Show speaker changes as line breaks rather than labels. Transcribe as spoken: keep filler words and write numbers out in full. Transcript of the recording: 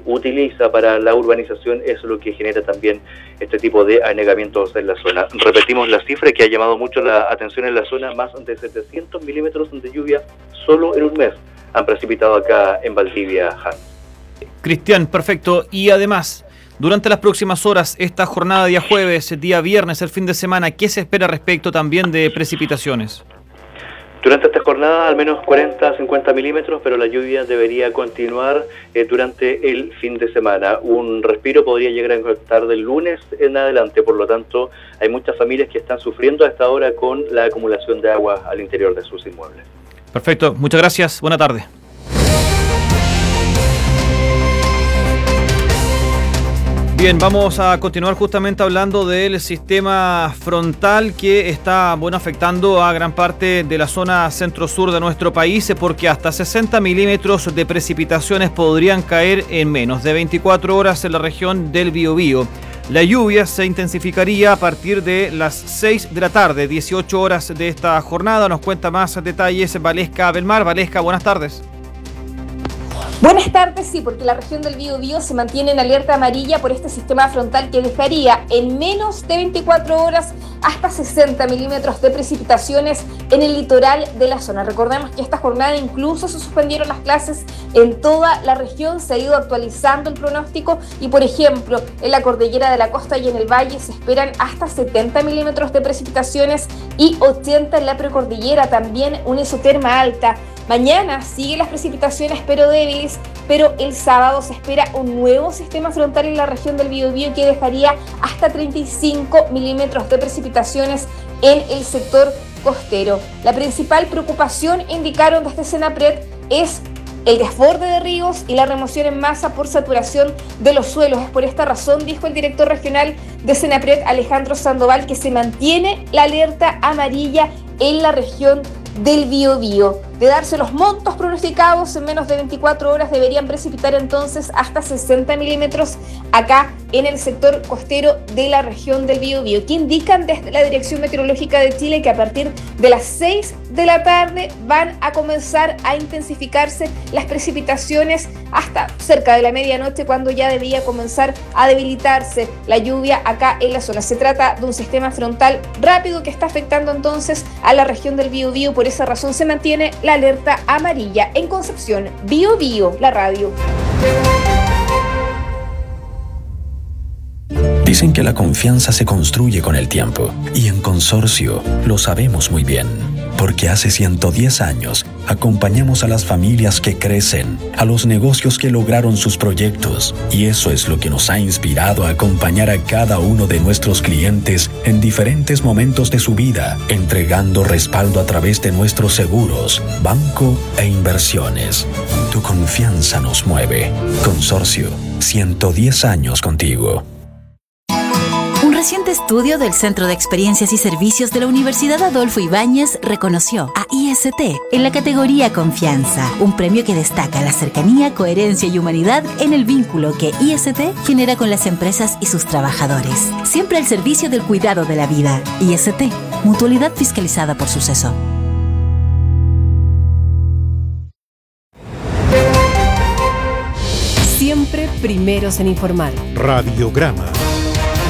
utiliza para la urbanización es lo que genera también este tipo de anegamientos en la zona. Repetimos la cifra que ha llamado mucho la atención en la zona: más de setecientos milímetros de lluvia solo en un mes han precipitado acá en Valdivia, Hans.
Cristian, perfecto. Y además, durante las próximas horas, esta jornada día jueves, día viernes, el fin de semana, ¿qué se espera respecto también de precipitaciones?
Durante esta jornada al menos cuarenta a cincuenta milímetros, pero la lluvia debería continuar eh, durante el fin de semana. Un respiro podría llegar a encontrar del lunes en adelante, por lo tanto hay muchas familias que están sufriendo a esta hora con la acumulación de agua al interior de sus inmuebles. Perfecto, muchas gracias, buena tarde. Bien, vamos a continuar justamente hablando del sistema frontal que está, bueno, afectando a gran parte de la zona centro-sur de nuestro país, porque hasta sesenta milímetros de precipitaciones podrían caer en menos de veinticuatro horas en la región del Biobío. La lluvia se intensificaría a partir de las seis de la tarde, dieciocho horas de esta jornada. Nos cuenta más detalles Valesca Belmar. Valesca, buenas tardes.
Buenas tardes, sí, porque la región del Biobío se mantiene en alerta amarilla por este sistema frontal que dejaría en menos de veinticuatro horas hasta sesenta milímetros de precipitaciones en el litoral de la zona. Recordemos que esta jornada incluso se suspendieron las clases en toda la región, se ha ido actualizando el pronóstico y, por ejemplo, en la cordillera de la costa y en el valle se esperan hasta setenta milímetros de precipitaciones y ochenta en la precordillera, también una isoterma alta. Mañana siguen las precipitaciones pero débiles, pero el sábado se espera un nuevo sistema frontal en la región del Biobío que dejaría hasta treinta y cinco milímetros de precipitaciones en el sector costero. La principal preocupación, indicaron desde Senapred, es el desborde de ríos y la remoción en masa por saturación de los suelos. Es por esta razón, dijo el director regional de Senapred, Alejandro Sandoval, que se mantiene la alerta amarilla en la región del Biobío. De darse los montos pronosticados, en menos de veinticuatro horas deberían precipitar entonces hasta sesenta milímetros acá en el sector costero de la región del Biobío, que indican desde la Dirección Meteorológica de Chile que a partir de las seis de la tarde van a comenzar a intensificarse las precipitaciones hasta cerca de la medianoche, cuando ya debía comenzar a debilitarse la lluvia acá en la zona. Se trata de un sistema frontal rápido que está afectando entonces a la región del Biobío. Por esa razón se mantiene la alerta amarilla en Concepción. Biobío, la radio.
Dicen que la confianza se construye con el tiempo, y en Consorcio lo sabemos muy bien, porque hace ciento diez años acompañamos a las familias que crecen, a los negocios que lograron sus proyectos, y eso es lo que nos ha inspirado a acompañar a cada uno de nuestros clientes en diferentes momentos de su vida, entregando respaldo a través de nuestros seguros, banco e inversiones. Tu confianza nos mueve. Consorcio, ciento diez años contigo.
Un reciente estudio del Centro de Experiencias y Servicios de la Universidad Adolfo Ibáñez reconoció a I S T en la categoría Confianza, un premio que destaca la cercanía, coherencia y humanidad en el vínculo que I S T genera con las empresas y sus trabajadores. Siempre al servicio del cuidado de la vida. I S T, mutualidad fiscalizada por Suceso.
Siempre primeros en informar.
Radiograma.